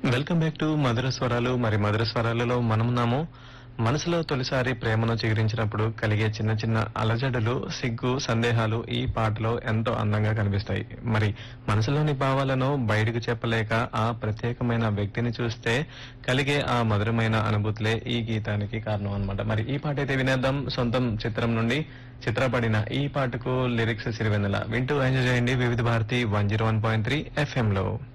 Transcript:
Welcome back to మధుర స్వరాలు. మరి మధుర స్వరాలలో మనమున్నాము. మనసులో తొలిసారి ప్రేమను చిగురించినప్పుడు కలిగే చిన్న చిన్న అలజడులు, సిగ్గు, సందేహాలు ఈ పాటలో ఎంతో అందంగా కనిపిస్తాయి. మరి మనసులోని భావాలను బయటకు చెప్పలేక ఆ ప్రత్యేకమైన వ్యక్తిని చూస్తే కలిగే ఆ మధురమైన అనుభూతులే ఈ గీతానికి కారణం అన్నమాట. మరి ఈ పాట అయితే వినేద్దాం. సొంతం చిత్రం నుండి చిత్రపడిన ఈ పాటకు లిరిక్స్ సిరివెన్నెల. వింటూ ఎంజాయ్ చేయండి వివిధ భారతి 101.3 FM లో.